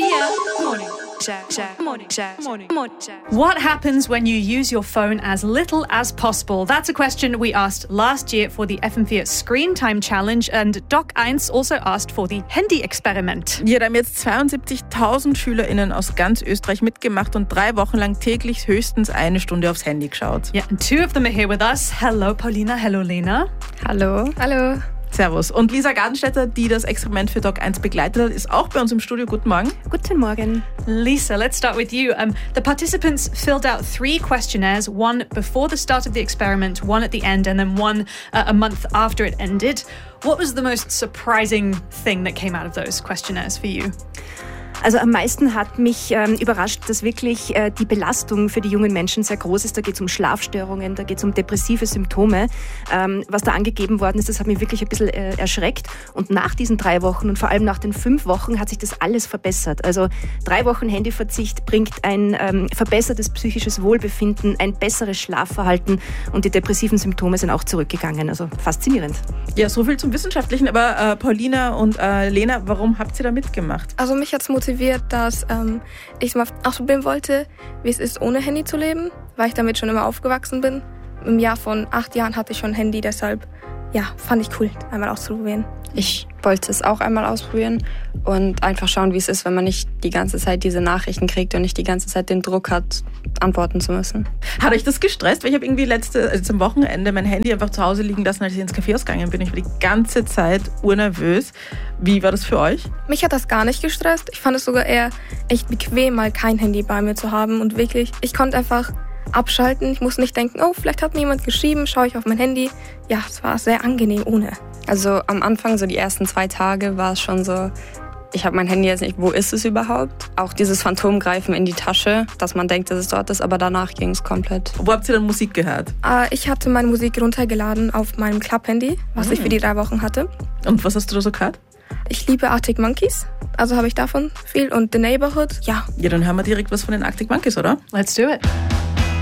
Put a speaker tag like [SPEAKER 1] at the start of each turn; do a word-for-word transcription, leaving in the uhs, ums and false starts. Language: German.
[SPEAKER 1] vier Morning Chat, Chat, Morning Chat, Morning, Morning Chat. What happens when you use your phone as little as possible? That's a question we asked last year for the F M vier Screen Time Challenge, and Doc eins also asked for the Handy-Experiment.
[SPEAKER 2] Ja, da haben jetzt zweiundsiebzigtausend SchülerInnen aus ganz Österreich mitgemacht und drei Wochen lang täglich höchstens eine Stunde aufs Handy geschaut.
[SPEAKER 1] Yeah, and two of them are here with us. Hello, Paulina. Hello, Lena.
[SPEAKER 3] Hallo.
[SPEAKER 4] Hallo.
[SPEAKER 2] Servus. Und Lisa Gartenstädter, die das Experiment für Doc eins begleitet hat, ist auch bei uns im Studio. Guten Morgen.
[SPEAKER 4] Guten Morgen.
[SPEAKER 1] Lisa, let's start with you. Um, the participants filled out three questionnaires, one before the start of the experiment, one at the end, and then one uh, a month after it ended. What was the most surprising thing that came out of those questionnaires for you?
[SPEAKER 4] Also am meisten hat mich ähm, überrascht, dass wirklich äh, die Belastung für die jungen Menschen sehr groß ist. Da geht es um Schlafstörungen, da geht es um depressive Symptome. Ähm, was da angegeben worden ist, das hat mich wirklich ein bisschen äh, erschreckt. Und nach diesen drei Wochen und vor allem nach den fünf Wochen hat sich das alles verbessert. Also drei Wochen Handyverzicht bringt ein ähm, verbessertes psychisches Wohlbefinden, ein besseres Schlafverhalten und die depressiven Symptome sind auch zurückgegangen. Also faszinierend.
[SPEAKER 2] Ja, so viel zum Wissenschaftlichen. Aber äh, Paulina und äh, Lena, warum habt ihr da mitgemacht?
[SPEAKER 3] Also mich hat es motiviert, dass ähm, ich mal ausprobieren wollte, wie es ist, ohne Handy zu leben, weil ich damit schon immer aufgewachsen bin. Im Jahr von acht Jahren hatte ich schon ein Handy, deshalb ja, fand ich cool, einmal auszuprobieren.
[SPEAKER 5] Ich wollte es auch einmal ausprobieren und einfach schauen, wie es ist, wenn man nicht die ganze Zeit diese Nachrichten kriegt und nicht die ganze Zeit den Druck hat, antworten zu müssen.
[SPEAKER 2] Hat euch das gestresst? Weil ich habe irgendwie letzte, also zum Wochenende mein Handy einfach zu Hause liegen lassen, als ich ins Café ausgegangen bin. Ich war die ganze Zeit urnervös. Wie war das für euch?
[SPEAKER 3] Mich hat das gar nicht gestresst. Ich fand es sogar eher echt bequem, mal kein Handy bei mir zu haben. Und wirklich, ich konnte einfach abschalten. Ich musste nicht denken, oh, vielleicht hat mir jemand geschrieben, schaue ich auf mein Handy. Ja, es war sehr angenehm ohne.
[SPEAKER 5] Also am Anfang, so die ersten zwei Tage, war es schon so, ich habe mein Handy jetzt nicht, wo ist es überhaupt? Auch dieses Phantomgreifen in die Tasche, dass man denkt, dass es dort ist, aber danach ging es komplett.
[SPEAKER 2] Wo habt ihr dann Musik gehört?
[SPEAKER 3] Äh, ich hatte meine Musik runtergeladen auf meinem Club-Handy, was mhm. ich für die drei Wochen hatte.
[SPEAKER 2] Und was hast du da so gehört?
[SPEAKER 3] Ich liebe Arctic Monkeys, also habe ich davon viel. Und The Neighborhood, ja.
[SPEAKER 2] Ja, dann hören wir direkt was von den Arctic Monkeys, oder?
[SPEAKER 1] Let's do it.